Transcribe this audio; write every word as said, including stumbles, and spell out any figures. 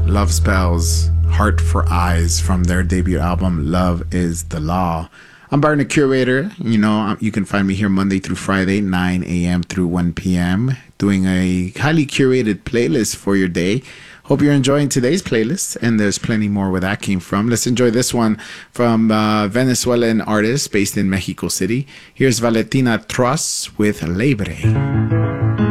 Love Spells, Heart for Eyes from their debut album, Love is the Law. I'm Byron, the Curator. You know, you can find me here Monday through Friday, nine a.m. through one p.m., doing a highly curated playlist for your day. Hope you're enjoying today's playlist, and there's plenty more where that came from. Let's enjoy this one from uh, Venezuelan artist based in Mexico City. Here's Valentina Truss with Libre.